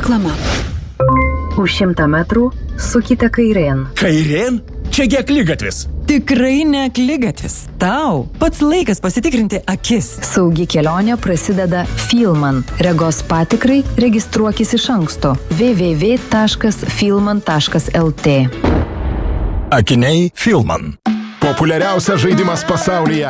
Reklama. Už 100 metrų sukite kairėn. Kairėn? Čiagi akligatvis. Tikrai ne akligatvis. Tau pats laikas pasitikrinti akis. Saugi kelionė prasideda Filman. Regos patikrai registruokis iš anksto. www.filman.lt. Akiniai Filman. Populiariausias žaidimas pasaulyje